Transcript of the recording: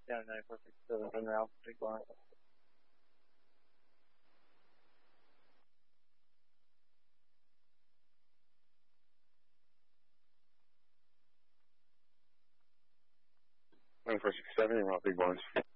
Down 9467, run around, big blind. Nine 467, you're out big blinds.